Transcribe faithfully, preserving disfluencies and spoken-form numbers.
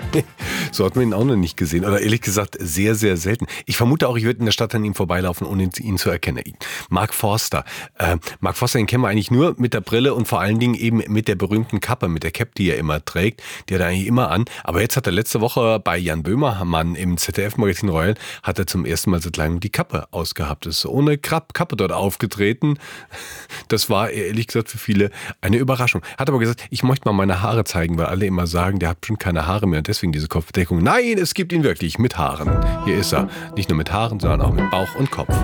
So hat man ihn auch noch nicht gesehen. Oder ehrlich gesagt, sehr, sehr selten. Ich vermute auch, ich würde in der Stadt an ihm vorbeilaufen, ohne ihn zu erkennen. Mark Forster. Äh, Mark Forster, den kennen wir eigentlich nur mit der Brille und vor allen Dingen eben mit der berühmten Kappe, mit der Cap, die er immer trägt. Die hat er eigentlich immer an. Aber jetzt hat er letzte Woche bei Jan Böhmermann im Z D F-Magazin Royal, hat er zum ersten Mal seit langem die Kappe ausgehabt. Ist ohne Kappe dort aufgetreten. Das war ehrlich gesagt für viele eine Überraschung. Hat aber gesagt, ich möchte mal meine Haare zeigen, weil alle immer sagen, der hat schon keine Haare mehr und deswegen diese Kopfbedeckung. Nein, es gibt ihn wirklich mit Haaren. Hier ist er. Nicht nur mit Haaren, sondern auch mit Bauch und Kopf.